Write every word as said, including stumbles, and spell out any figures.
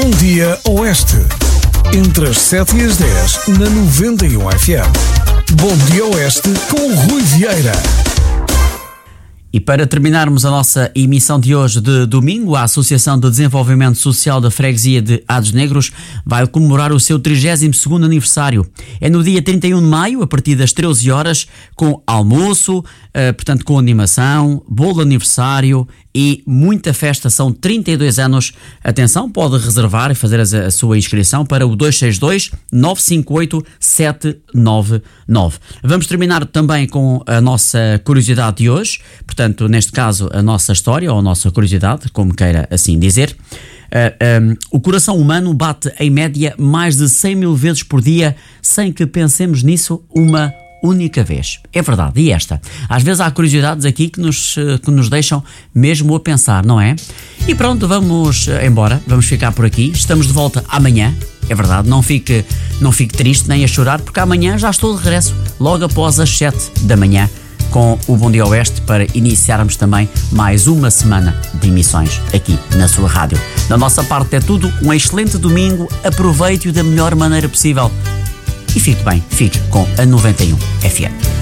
Bom Dia Oeste. Entre as sete e as dez, na noventa e um F M. Bom Dia Oeste com Rui Vieira. E para terminarmos a nossa emissão de hoje de domingo, a Associação de Desenvolvimento Social da Freguesia de Ados Negros vai comemorar o seu trigésimo segundo aniversário. É no dia trinta e um de maio, a partir das treze horas, com almoço, uh, portanto com animação, bolo de aniversário e muita festa. São trinta e dois anos. Atenção, pode reservar e fazer a, a sua inscrição para o dois seis dois, nove cinco oito, sete nove nove. Vamos terminar também com a nossa curiosidade de hoje. Portanto, neste caso, a nossa história ou a nossa curiosidade, como queira assim dizer. Uh, um, o coração humano bate em média mais de cem mil vezes por dia sem que pensemos nisso uma única vez. É verdade, e esta? Às vezes há curiosidades aqui que nos, que nos deixam mesmo a pensar, não é? E pronto, vamos embora, vamos ficar por aqui. Estamos de volta amanhã, é verdade, não fique, não fique triste nem a chorar, porque amanhã já estou de regresso, logo após as sete da manhã, com o Bom Dia Oeste, para iniciarmos também mais uma semana de emissões aqui na sua rádio. Da nossa parte é tudo, um excelente domingo, aproveite-o da melhor maneira possível e fique bem, fique com a noventa e um F M.